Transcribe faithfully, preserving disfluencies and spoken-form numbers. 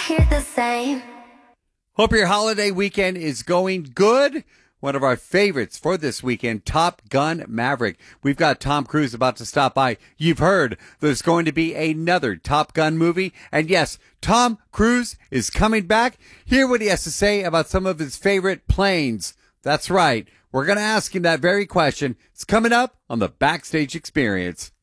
hear the same. Hope your holiday weekend is going good. One of our favorites for this weekend, Top Gun Maverick. We've got Tom Cruise about to stop by. You've heard there's going to be another Top Gun movie. And yes, Tom Cruise is coming back. Hear what he has to say about some of his favorite planes. That's right. We're going to ask him that very question. It's coming up on the Backstage Experience.